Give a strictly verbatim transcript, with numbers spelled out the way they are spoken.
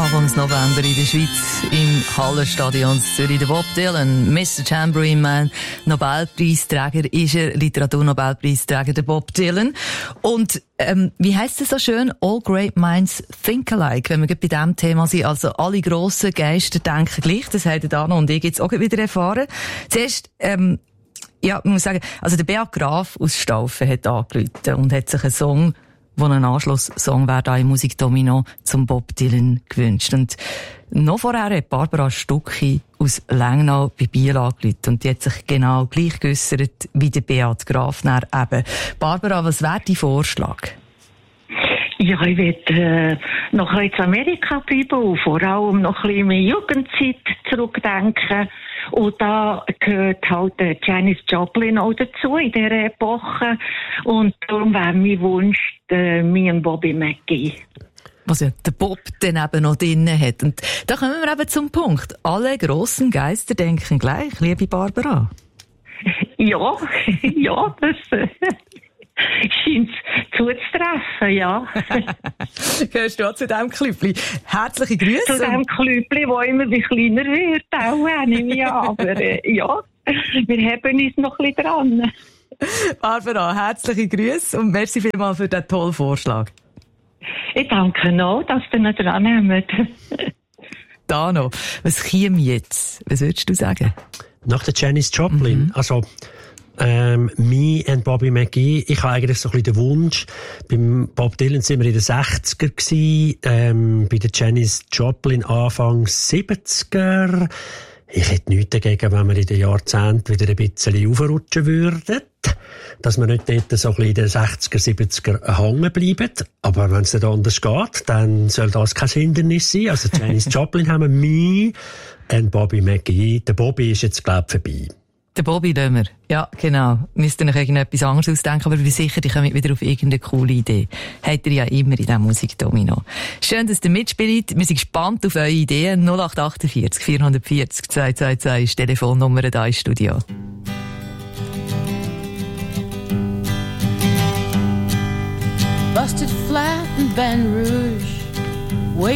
Anfang November in der Schweiz im Hallenstadion Zürich. Der Bob Dylan, Mister Tambourine Man, Nobelpreisträger ist er, Literaturnobelpreisträger, der Bob Dylan. Und ähm, wie heisst es so schön? All great minds think alike, wenn wir bei diesem Thema sind. Also alle grossen Geister denken gleich. Das haben Dana und ich jetzt auch wieder erfahren. Zuerst, ähm, ja, ich muss sagen, also der Beat Graf aus Staufen hat angerufen und hat sich einen Song, wo ein Anschlusssong wäre, da im Musikdomino zum Bob Dylan gewünscht. Und noch vorher hat Barbara Stucki aus Lengnau bei Biel angerufen und die hat sich genau gleich geäussert wie der Beat Graf dann eben. Barbara, was wäre dein Vorschlag? Ja, ich will äh, noch in Amerika bleiben und vor allem noch ein bisschen mehr Jugendzeit zurückdenken. Und da gehört halt äh, Janis Joplin auch dazu in dieser Epoche. Und darum wäre mein Wunsch äh, mir und Bobby McGee. Was ja der Bob dann eben noch drin hat. Und da kommen wir eben zum Punkt. Alle grossen Geister denken gleich, liebe Barbara. Ja, ja, das äh, scheint zuzutreffen, ja. Gehörst du auch zu diesem Klüppli? Herzliche Grüße. Zu diesem Klüppli, das immer wie kleiner wird, auch, nehme ich an. Aber äh, ja, wir haben uns noch ein bisschen dran. Barbara, herzliche Grüße und merci vielmals für diesen tollen Vorschlag. Ich danke noch, dass ihr noch dran nehmt. Dano, was käme jetzt? Was würdest du sagen? Nach der Janis Joplin. Mhm. Also, ähm, me and Bobby McGee. Ich habe eigentlich so ein bisschen den Wunsch. Beim Bob Dylan sind wir in den sechziger gewesen, ähm, bei der Janis Joplin Anfang siebziger. Ich hätte nichts dagegen, wenn wir in den Jahrzehnten wieder ein bisschen aufrutschen würden. Dass wir nicht dort so ein bisschen in den sechziger, siebziger hängen bleiben. Aber wenn es nicht anders geht, dann soll das kein Hindernis sein. Also Janis Joplin haben wir, me und Bobby McGee. Der Bobby ist jetzt, glaube ich, vorbei. Der Bobby lassen wir. Ja, genau. Müsst ihr euch irgendetwas anderes ausdenken, aber ich bin sicher, die kommen wieder auf irgendeine coole Idee. Habt ihr ja immer in diesem Musikdomino. Schön, dass ihr mitspielt. Wir sind gespannt auf eure Ideen. null acht acht vier vier vier vier zwei zwei zwei ist die Telefonnummer da im Studio. Busted flat in Baton Rouge,